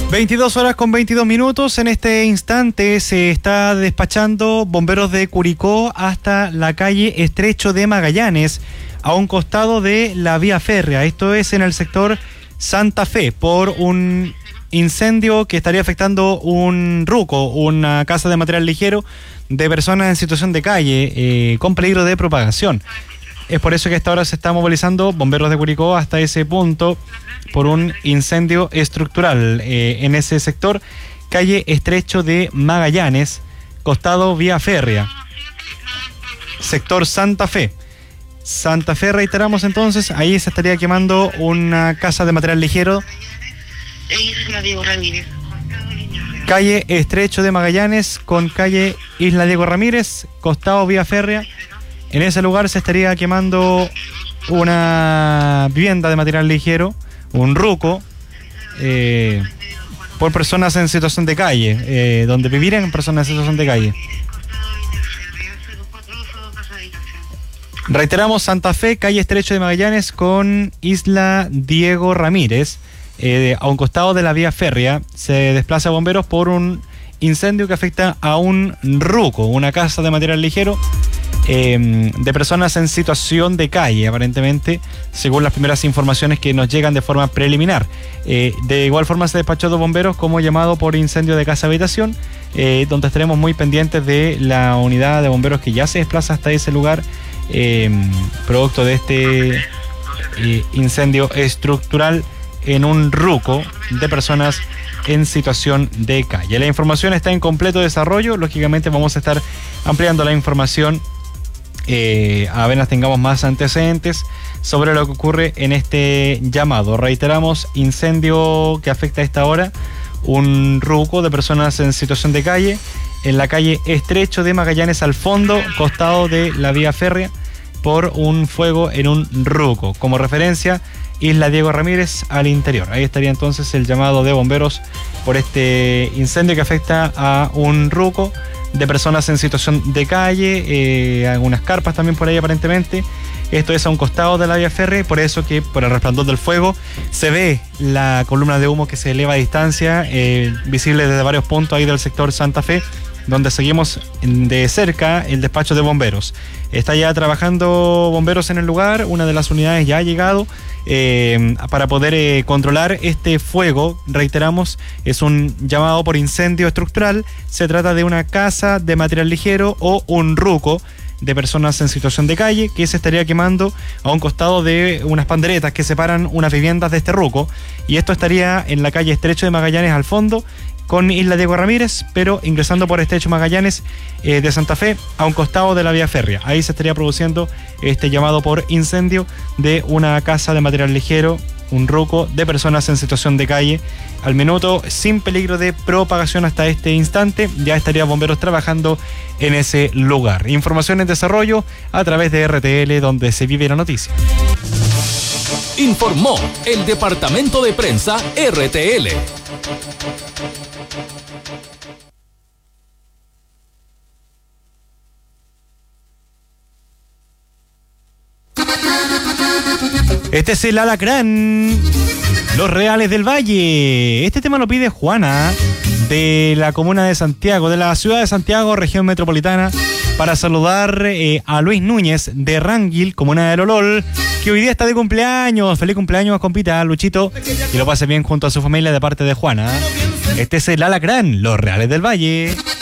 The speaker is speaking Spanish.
22 horas con 22 minutos. En este instante se está despachando bomberos de Curicó hasta la calle Estrecho de Magallanes, a un costado de la vía férrea. Esto es en el sector Santa Fe, por un incendio que estaría afectando un ruco, una casa de material ligero de personas en situación de calle, con peligro de propagación. Es por eso que a esta hora se está movilizando bomberos de Curicó hasta ese punto por un incendio estructural en ese sector, calle Estrecho de Magallanes, costado vía férrea, sector Santa Fe. Santa Fe, reiteramos entonces, ahí se estaría quemando una casa de material ligero. Isla Diego Ramírez. Calle Estrecho de Magallanes con calle Isla Diego Ramírez, costado vía férrea. En ese lugar se estaría quemando una vivienda de material ligero, un ruco, por personas en situación de calle, donde vivirían personas en situación de calle. Reiteramos, Santa Fe, calle Estrecho de Magallanes con Isla Diego Ramírez, a un costado de la vía férrea. Se desplaza bomberos por un incendio que afecta a un ruco, una casa de material ligero, de personas en situación de calle, aparentemente, según las primeras informaciones que nos llegan de forma preliminar. De igual forma se despachó dos bomberos como llamado por incendio de casa habitación, donde estaremos muy pendientes de la unidad de bomberos que ya se desplaza hasta ese lugar, producto de este incendio estructural en un ruco de personas en situación de calle. La información está en completo desarrollo. Lógicamente vamos a estar ampliando la información apenas tengamos más antecedentes sobre lo que ocurre en este llamado. Reiteramos, incendio que afecta a esta hora un ruco de personas en situación de calle en la calle Estrecho de Magallanes, al fondo, costado de la vía férrea, por un fuego en un ruco. Como referencia, Isla Diego Ramírez al interior. Ahí estaría entonces el llamado de bomberos por este incendio que afecta a un ruco de personas en situación de calle, algunas carpas también por ahí aparentemente. Esto es a un costado de la vía férrea, por eso que por el resplandor del fuego se ve la columna de humo que se eleva a distancia, visible desde varios puntos ahí del sector Santa Fe, donde seguimos de cerca el despacho de bomberos. Está ya trabajando bomberos en el lugar, una de las unidades ya ha llegado para poder controlar este fuego. Reiteramos, es un llamado por incendio estructural. Se trata de una casa de material ligero o un ruco de personas en situación de calle que se estaría quemando a un costado de unas panderetas que separan unas viviendas de este ruco, y esto estaría en la calle Estrecho de Magallanes al fondo con Isla Diego Ramírez, pero ingresando por Estrecho Magallanes de Santa Fe a un costado de la vía férrea. Ahí se estaría produciendo este llamado por incendio de una casa de material ligero, un ruco de personas en situación de calle, al minuto, sin peligro de propagación hasta este instante. Ya estarían bomberos trabajando en ese lugar. Información en desarrollo a través de RTL, donde se vive la noticia. Informó el Departamento de Prensa RTL. Este es el Alacrán, Los Reales del Valle. Este tema lo pide Juana, de la comuna de Santiago, de la ciudad de Santiago, región metropolitana, para saludar a Luis Núñez de Ranguil, comuna de Lolol, que hoy día está de cumpleaños. Feliz cumpleaños, compita, Luchito, y lo pase bien junto a su familia de parte de Juana. Este es el Alacrán, Los Reales del Valle.